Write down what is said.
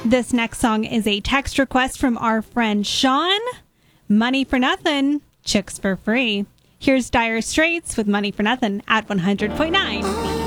This next song is a text request from our friend Sean. Money for Nothing, Chicks for Free. Here's Dire Straits with Money for Nothing at 100.9.